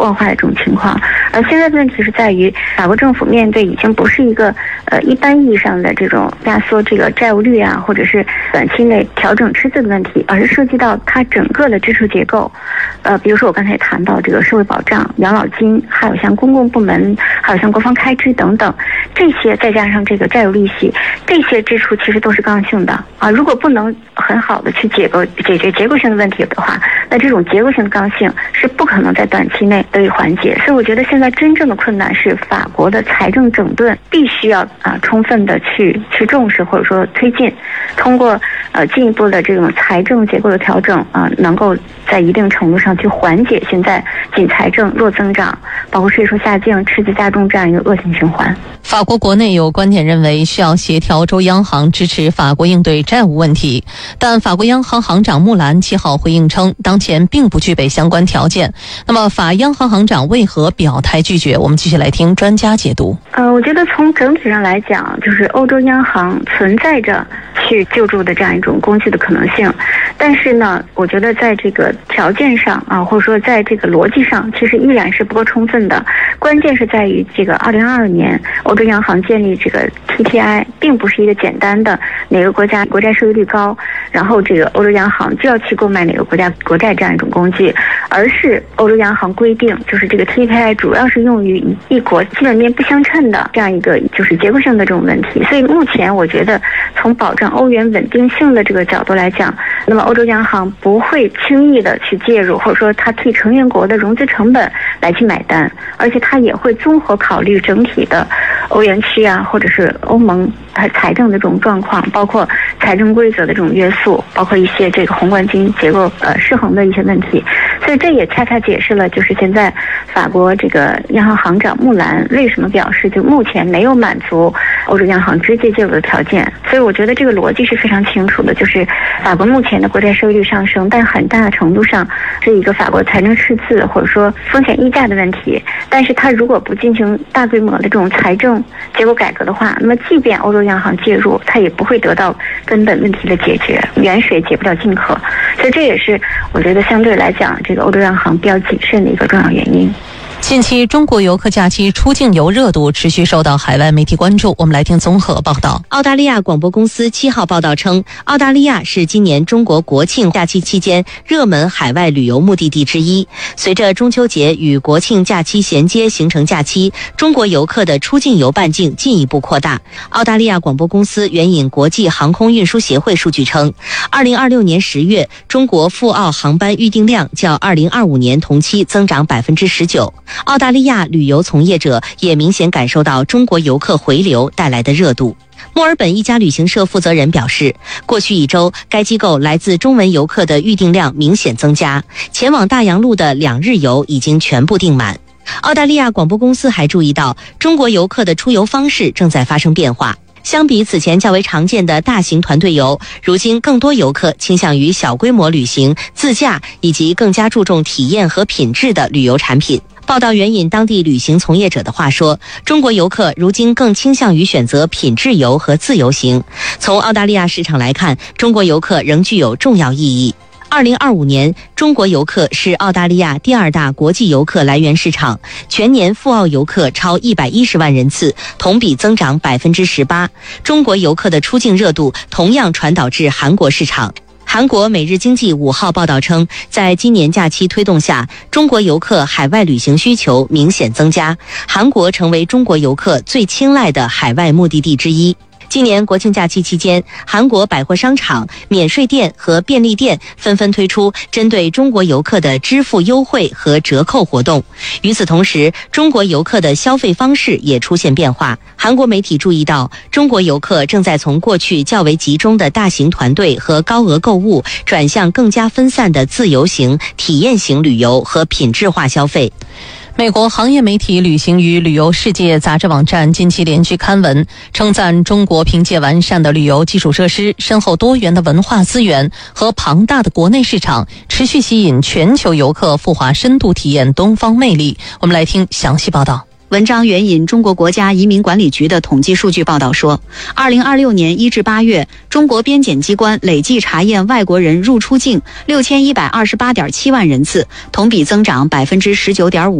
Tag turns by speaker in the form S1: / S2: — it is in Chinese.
S1: 恶化的这种情况。而现在的问题是在于，法国政府面对已经不是一个一般意义上的这种压缩这个债务率啊，或者是短期内调整赤字的问题，而是涉及到它整个的支出结构。比如说我刚才也谈到这个社会保障、养老金，还有像公共部门，还有像国防开支等等，这些再加上这个债务利息，这些支出其实都是刚性的啊。如果不能很好的去解决结构性的问题的话，那这种结构性的刚性是不可能在短期内得以缓解。所以我觉得现在真正的困难是法国的财政整顿必须要充分的去重视，或者说推进，通过进一步的这种财政结构的调整能够在一定程度上去缓解现在仅财政弱增长，包括税收下降、赤字加重这样一个恶性循环。
S2: 法国国内有观点认为需要协调欧洲央行支持法国应对债务问题，但法国央行行长穆兰7号回应称，当前并不具备相关条件。那么法央行行长为何表态拒绝？我们继续来听专家解读。
S1: 我觉得从整体上来讲，就是欧洲央行存在着去救助的这样一种工具的可能性，但是呢，我觉得在这个条件上或者说在这个逻辑上，其实依然是不够充分的。关键是在于这个2022年欧洲央行建立这个 TTI， 并不是一个简单的哪个国家国债收益率高，然后这个欧洲央行就要去购买哪个国家国债这样一种工具，而是欧洲央行规定，就是这个 TTI 主要是用于一国基本面不相称的这样一个就是结构性的这种问题。所以目前我觉得从保证欧元稳定性的这个角度来讲，那么欧洲央行不会轻易的去介入，或者说它替成员国的融资成本来去买单，而且它也会综合考虑整体的欧元区或者是欧盟它财政的这种状况，包括财政规则的这种约束，包括一些这个宏观经济结构失衡的一些问题。所以这也恰恰解释了就是现在法国这个央行行长穆兰为什么表示就目前没有满足欧洲央行直接介入的条件。所以我觉得这个逻辑是非常清楚的，就是法国目前的国债收益率上升，但很大的程度上是一个法国财政赤字或者说风险溢价的问题。但是它如果不进行大规模的这种财政结构改革的话，那么即便欧洲央行介入，它也不会得到根本问题的解决，远水解不了近渴。所以这也是我觉得相对来讲这个欧洲央行比较谨慎的一个重要原因。
S2: 近期中国游客假期出境游热度持续受到海外媒体关注，我们来听综合报道。
S3: 澳大利亚广播公司7号报道称，澳大利亚是今年中国国庆假期期间热门海外旅游目的地之一。随着中秋节与国庆假期衔接形成假期，中国游客的出境游半径进一步扩大。澳大利亚广播公司援引国际航空运输协会数据称，2026年10月，中国赴澳航班预订量较2025年同期增长19%。澳大利亚旅游从业者也明显感受到中国游客回流带来的热度。墨尔本一家旅行社负责人表示，过去一周，该机构来自中文游客的预订量明显增加，前往大洋路的2日游已经全部订满。澳大利亚广播公司还注意到，中国游客的出游方式正在发生变化。相比此前较为常见的大型团队游，如今更多游客倾向于小规模旅行、自驾以及更加注重体验和品质的旅游产品。报道援引当地旅行从业者的话说，中国游客如今更倾向于选择品质游和自由行。从澳大利亚市场来看，中国游客仍具有重要意义。2025年，中国游客是澳大利亚第2大国际游客来源市场，全年赴澳游客超110万人次，同比增长18%。中国游客的出境热度同样传导至韩国市场。韩国每日经济5号报道称，在今年假期推动下，中国游客海外旅行需求明显增加，韩国成为中国游客最青睐的海外目的地之一。今年国庆假期期间，韩国百货商场、免税店和便利店纷纷推出针对中国游客的支付优惠和折扣活动。与此同时，中国游客的消费方式也出现变化。韩国媒体注意到，中国游客正在从过去较为集中的大型团队和高额购物，转向更加分散的自由行、体验型旅游和品质化消费。
S2: 美国行业媒体旅行与旅游世界杂志网站近期连续刊文称赞中国凭借完善的旅游基础设施、深厚多元的文化资源和庞大的国内市场，持续吸引全球游客赴华深度体验东方魅力。我们来听详细报道。
S4: 文章援引中国国家移民管理局的统计数据报道说，2026年1至8月，中国边检机关累计查验外国人入出境6128.7万人次，同比增长19.5%。